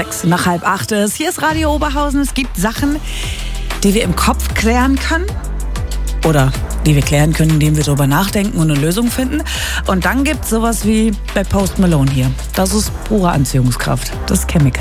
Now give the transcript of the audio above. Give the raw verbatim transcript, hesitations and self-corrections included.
sechs nach halb acht ist. Hier ist Radio Oberhausen. Es gibt Sachen, die wir im Kopf klären können. Oder die wir klären können, indem wir darüber nachdenken und eine Lösung finden. Und dann gibt es sowas wie bei Post Malone hier. Das ist pure Anziehungskraft. Das ist Chemical.